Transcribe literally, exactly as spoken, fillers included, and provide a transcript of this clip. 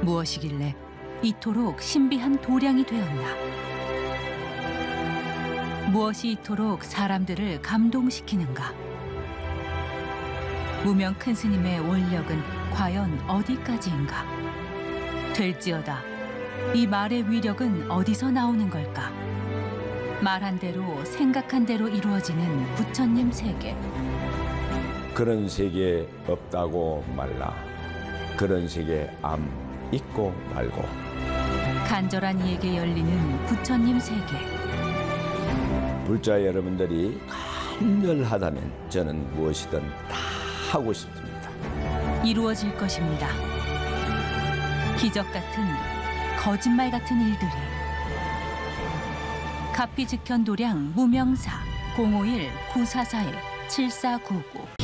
무엇이길래 이토록 신비한 도량이 되었나? 무엇이 이토록 사람들을 감동시키는가? 무명 큰 스님의 원력은 과연 어디까지인가? 될지어다. 이 말의 위력은 어디서 나오는 걸까? 말한 대로 생각한 대로 이루어지는 부처님 세계. 그런 세계 없다고 말라. 그런 세계 암 있고 말고. 간절한 이에게 열리는 부처님 세계. 불자 여러분들이 간절하다면 저는 무엇이든 다 하고 싶습니다. 이루어질 것입니다. 기적 같은, 거짓말 같은 일들이. 가피즉현 도량 무명사 공오일 구사사일 칠사구구